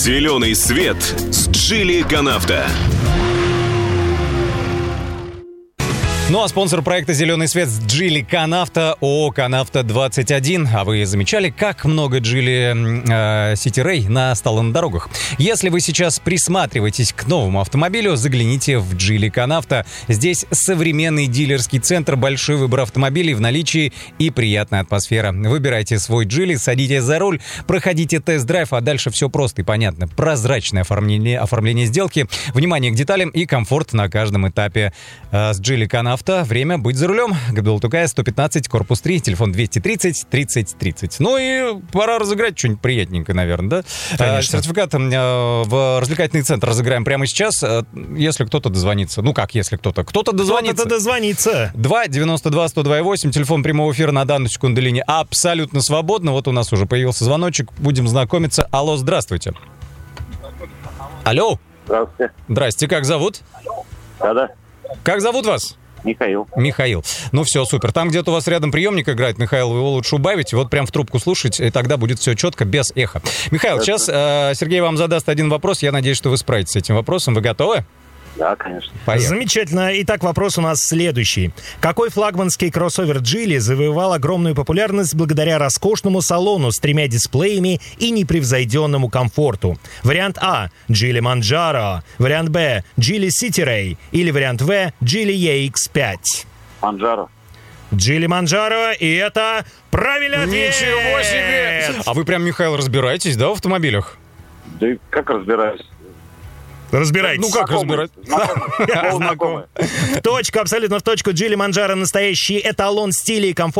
«Зеленый свет» с Джили Канавто. Ну а спонсор проекта «Зеленый свет» с Джили Канавто ООО «Канавто-21». А вы замечали, как много Джили City Ray стало на дорогах? Если вы сейчас присматриваетесь к новому автомобилю, загляните в Джили Канавто. Здесь современный дилерский центр, большой выбор автомобилей в наличии и приятная атмосфера. Выбирайте свой Джили, садитесь за руль, проходите тест-драйв, а дальше все просто и понятно. Прозрачное оформление сделки, внимание к деталям и комфорт на каждом этапе. С Джили Канавто время быть за рулем. Габдулла Тукая, 115, корпус 3, телефон 230-30-30. Ну и пора разыграть что-нибудь приятненькое, наверное, да? Сертификат в развлекательный центр разыграем прямо сейчас, если кто-то дозвонится. Ну как, если кто-то? Кто-то дозвонится. Кто-то дозвонится. 2-92-102-8, телефон прямого эфира на данную секунду линии абсолютно свободно. Вот у нас уже появился звоночек, будем знакомиться. Алло, здравствуйте. Алло. Здравствуйте. Здрасте, как зовут? Да-да. Как зовут вас? Михаил. Ну все, супер. Там где-то у вас рядом приемник играет, Михаил, вы его лучше убавите, вот прям в трубку слушайте, и тогда будет все четко, без эха. Михаил, сейчас Сергей вам задаст один вопрос, я надеюсь, что вы справитесь с этим вопросом. Вы готовы? Да, конечно. Поехали. Замечательно. Итак, вопрос у нас следующий. Какой флагманский кроссовер Geely завоевал огромную популярность благодаря роскошному салону с 3 дисплеями и непревзойденному комфорту? Вариант А – Geely Manjaro. Вариант Б – Geely City Ray. Или вариант В – Geely EX5. Манджаро. Geely Manjaro, и это правильный ответ! Ничего себе! А вы прям, Михаил, разбираетесь, да, в автомобилях? Да и как разбираюсь? Разбирайтесь. Ну как разбирать? Знакомые. В точку, абсолютно в точку. Geely Manjaro — настоящий эталон стиля и комфорта.